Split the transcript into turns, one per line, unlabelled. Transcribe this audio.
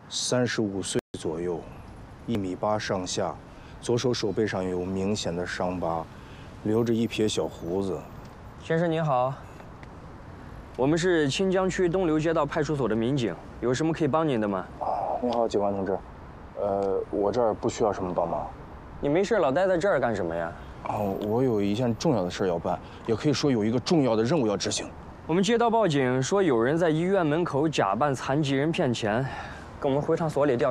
35岁左右，1.8米上下，左手手背上有明显的伤疤，留着一撇小胡子。
先生您好，我们是清江区东流街道派出所的民警，有什么可以帮您的吗？
你好，警官同志，我这儿不需要什么帮忙。
你没事老待在这儿干什么呀？
我有一件重要的事要办，也可以说有一个重要的任务要执行。
我们接到报警说有人在医院门口假扮残疾人骗钱，跟我们回趟所里调。